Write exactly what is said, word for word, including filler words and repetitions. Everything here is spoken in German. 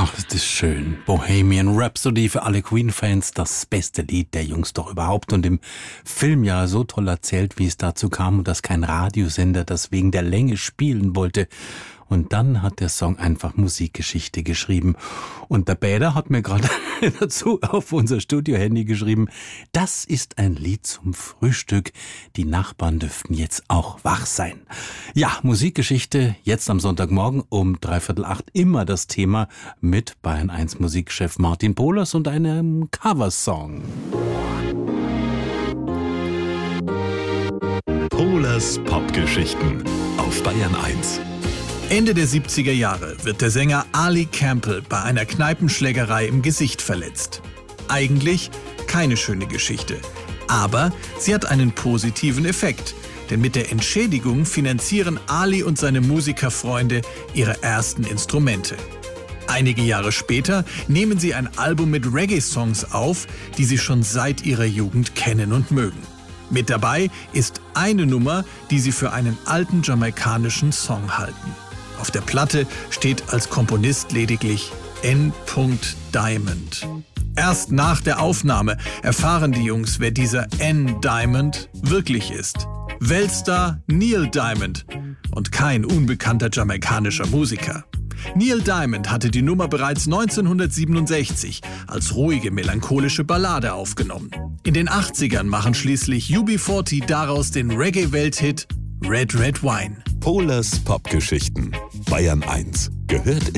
Ach, das ist schön. Bohemian Rhapsody für alle Queen-Fans, das beste Lied der Jungs doch überhaupt. Und im Film ja so toll erzählt, wie es dazu kam und dass kein Radiosender das wegen der Länge spielen wollte. Und dann hat der Song einfach Musikgeschichte geschrieben. Und der Bäder hat mir gerade dazu auf unser Studio-Handy geschrieben, das ist ein Lied zum Frühstück. Die Nachbarn dürften jetzt auch wach sein. Ja, Musikgeschichte, jetzt am Sonntagmorgen um dreiviertel acht immer das Thema mit Bayern eins Musikchef Martin Pohlers und einem Coversong. Pohlers Popgeschichten auf Bayern eins. Ende der siebziger Jahre wird der Sänger Ali Campbell bei einer Kneipenschlägerei im Gesicht verletzt. Eigentlich keine schöne Geschichte, aber sie hat einen positiven Effekt, denn mit der Entschädigung finanzieren Ali und seine Musikerfreunde ihre ersten Instrumente. Einige Jahre später nehmen sie ein Album mit Reggae-Songs auf, die sie schon seit ihrer Jugend kennen und mögen. Mit dabei ist eine Nummer, die sie für einen alten jamaikanischen Song halten. Auf der Platte steht als Komponist lediglich N. Diamond. Erst nach der Aufnahme erfahren die Jungs, wer dieser N. Diamond wirklich ist. Weltstar Neil Diamond und kein unbekannter jamaikanischer Musiker. Neil Diamond hatte die Nummer bereits neunzehnhundertsiebenundsechzig als ruhige, melancholische Ballade aufgenommen. In den achtzigern machen schließlich U B vierzig daraus den Reggae-Welthit Red Red Wine. Pohlers Popgeschichten. Bayern eins. Gehört in